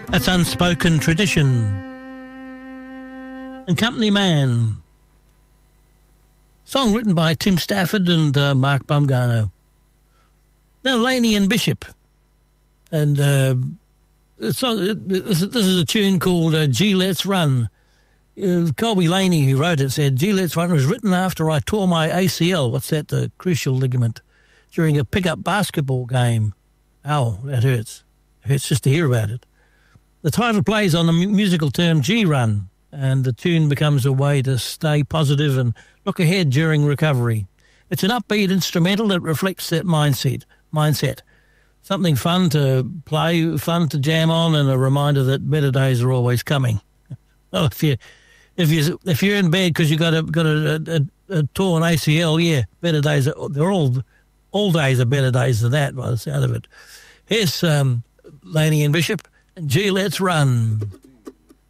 That's Unspoken Tradition. And Company Man. Song written by Tim Stafford and Mark Bumgarno. Now, Laney and Bishop. And this is a tune called Gee Let's Run. Colby Laney, who wrote it, said, Gee Let's Run was written after I tore my ACL, what's that, the crucial ligament, during a pickup basketball game. Ow, that hurts. It hurts just to hear about it. The title plays on the musical term G-Run, and the tune becomes a way to stay positive and look ahead during recovery. It's an upbeat instrumental that reflects that mindset. Something fun to play, fun to jam on, and a reminder that better days are always coming. Well, if you're in bed because you got a torn ACL, yeah, better days. They're all days are better days than that by the sound of it. Here's Laney and Bishop, and Gee, Let's Run.